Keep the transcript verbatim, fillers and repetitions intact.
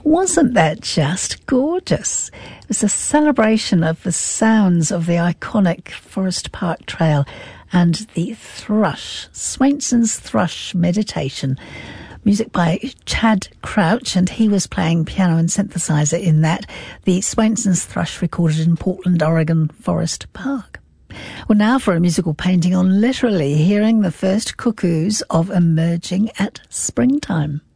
Wasn't that just gorgeous? It was a celebration of the sounds of the iconic Forest Park Trail and the thrush, Swainson's Thrush Meditation. Music by Chad Crouch, and he was playing piano and synthesizer in that. The Swainson's Thrush recorded in Portland, Oregon, Forest Park. Well, now for a musical painting on literally hearing the first cuckoos of emerging at springtime.